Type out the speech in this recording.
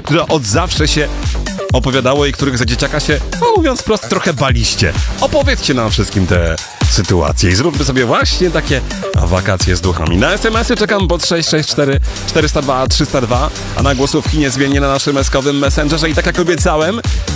które od zawsze się opowiadało i których za dzieciaka się, no mówiąc prosto, trochę baliście. Opowiedzcie nam wszystkim te sytuacje i zróbmy sobie właśnie takie wakacje z duchami. Na SMS-y czekam pod 664 402 302, a na głosówki niezmiennie na naszym eskowym Messengerze i tak jak obiecałem,